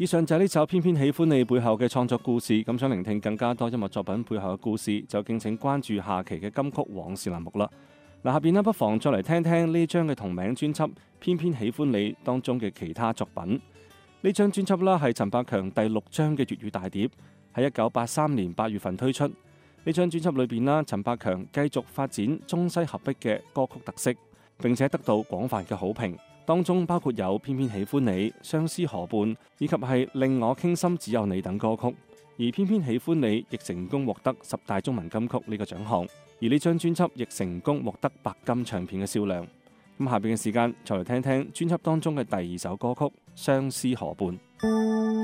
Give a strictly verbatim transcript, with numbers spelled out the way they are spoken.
以上就係呢首偏偏喜歡你背後嘅創作故事。咁想聆聽更加多音樂作品背後嘅故事，就敬請關注下期嘅金曲往事欄目啦。嗱，下邊呢不妨再嚟聽聽呢張嘅同名專輯《偏偏喜歡你》當中嘅其他作品。呢張專輯啦係陳百強第六張嘅粵語大碟，喺一九八三年八月份推出。呢張專輯裏邊啦，陳百強繼續發展中西合璧嘅歌曲特色，並且得到廣泛嘅好評。當中包括有《偏偏喜歡你》、《相思河畔》以及係《令我傾心只有你》等歌曲，而《偏偏喜歡你》亦成功獲得十大中文金曲呢個獎項，而呢張專輯亦成功獲得白金唱片嘅銷量。咁下邊嘅時間再嚟聽聽專輯當中嘅第二首歌曲《相思河畔》。